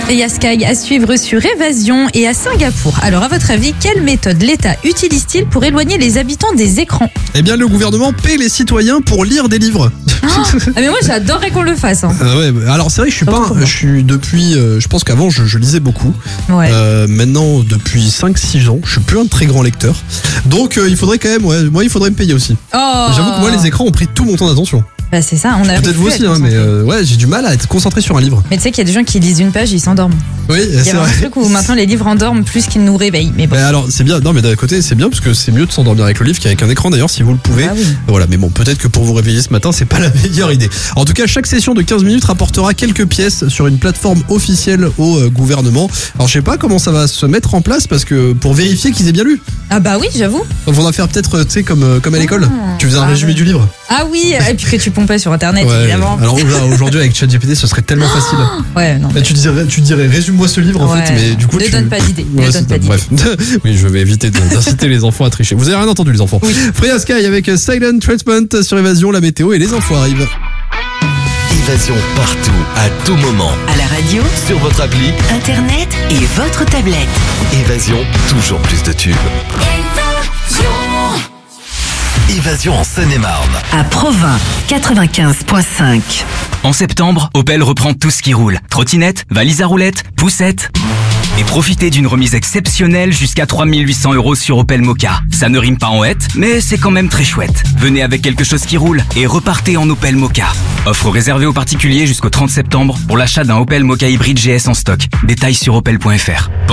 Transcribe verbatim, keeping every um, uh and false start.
Et il y a Sky à suivre sur Évasion et à Singapour. Alors, à votre avis, quelle méthode l'État utilise-t-il pour éloigner les habitants des écrans ? Eh bien, le gouvernement paie les citoyens pour lire des livres. Ah, mais moi, j'adorerais qu'on le fasse. Hein. Euh, ouais, alors c'est vrai que je suis pas, je suis depuis, euh, je pense qu'avant je, je lisais beaucoup. Ouais. Euh, maintenant, depuis cinq six ans, je suis plus un très grand lecteur. Donc, euh, il faudrait quand même, ouais, moi, il faudrait me payer aussi. Oh. J'avoue que moi, les écrans ont pris tout mon temps d'attention. Bah, c'est ça, on a Peut-être vous aussi, hein, mais euh, ouais, j'ai du mal à être concentré sur un livre. Mais tu sais qu'il y a des gens qui lisent une page et ils s'endorment. Oui, Il y c'est a vrai. un truc où maintenant les livres endorment plus qu'ils nous réveillent. Mais bon. Mais alors, c'est bien. Non, mais d'un côté, c'est bien parce que c'est mieux de s'endormir avec le livre qu'avec un écran d'ailleurs, si vous le pouvez. Ah oui. Voilà, mais bon, peut-être que pour vous réveiller ce matin, c'est pas la meilleure idée. En tout cas, chaque session de quinze minutes rapportera quelques pièces sur une plateforme officielle au euh, gouvernement. Alors, je sais pas comment ça va se mettre en place parce que pour vérifier qu'ils aient bien lu. Ah bah oui, j'avoue. On va faire peut-être, tu sais, comme euh, comme à l'école. Ah. Tu faisais un Ah résumé ouais. du livre. Ah oui, et puis que tu pompais sur internet, Ouais. évidemment. Alors aujourd'hui avec ChatGPT, ce serait tellement facile. Ouais, non. Bah, tu dirais, tu dirais, résume-moi ce livre en Ouais. fait, mais du coup Ne tu donne pas d'idée, ne Ouais, donne c'est pas top. d'idée. Bref, oui, je vais éviter de- d'inciter les enfants à tricher. Vous avez rien entendu les enfants. Oui. Freya Sky avec Silent Treatment sur Évasion, la météo et les infos arrivent. Évasion partout, à tout moment. À la radio, Sur votre appli, internet et votre tablette. Évasion, toujours plus de tubes. Évasion en Seine-et-Marne. À Provins, quatre-vingt-quinze virgule cinq. En septembre, Opel reprend tout ce qui roule. Trottinette, valise à roulettes, poussette. Et profitez d'une remise exceptionnelle jusqu'à trois mille huit cents euros sur Opel Mokka. Ça ne rime pas en hête, mais c'est quand même très chouette. Venez avec quelque chose qui roule et repartez en Opel Mokka. Offre réservée aux particuliers jusqu'au trente septembre pour l'achat d'un Opel Mokka hybride G S en stock. Détails sur opel point f r.